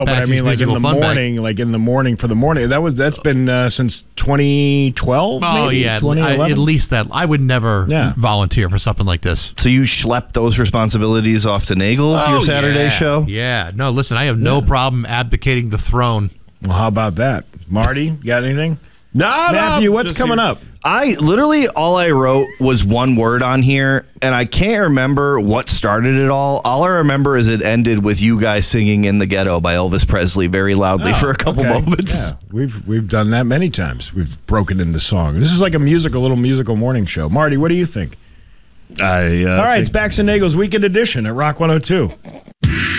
Oh, but I mean, like in the morning, for the morning. That's been since 2012. Oh, maybe? yeah, 2011? at least that. I would never volunteer for something like this. So you schlep those responsibilities off to Nagel with your Saturday show? Yeah. No, listen, I have no problem abdicating the throne. Well, how about that, Marty? Got anything? No, Matthew, what's coming up? I literally all I wrote was one word on here, and I can't remember what started it all. All I remember is it ended with you guys singing "In the Ghetto" by Elvis Presley very loudly for a couple moments. Yeah, we've done that many times. We've broken into song. This is like a little musical morning show. Marty, what do you think? All right, it's Bax and Nagel's Weekend Edition at Rock 102.